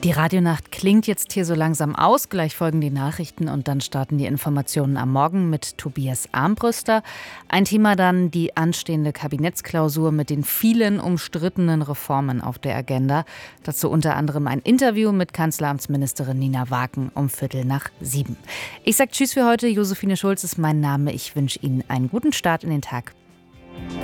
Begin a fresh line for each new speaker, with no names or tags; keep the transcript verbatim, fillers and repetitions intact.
Die Radionacht klingt jetzt hier so langsam aus. Gleich folgen die Nachrichten und dann starten die Informationen am Morgen mit Tobias Armbrüster. Ein Thema dann die anstehende Kabinettsklausur mit den vielen umstrittenen Reformen auf der Agenda. Dazu unter anderem ein Interview mit Kanzleramtsministerin Nina Wagen um Viertel nach sieben. Ich sage Tschüss für heute. Josephine Schulz ist mein Name. Ich wünsche Ihnen einen guten Start in den Tag.